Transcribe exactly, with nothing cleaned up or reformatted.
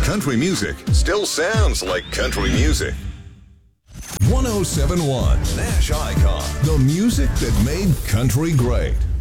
country music still sounds like country music. one oh seven point one Nash Icon, the music that made country great.